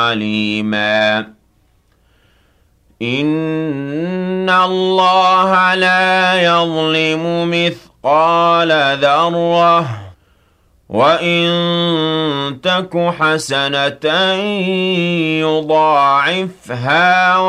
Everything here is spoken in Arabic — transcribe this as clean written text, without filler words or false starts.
عليما إن الله لا يظلم مثقال ذرة وإن تك حسنة يضاعفها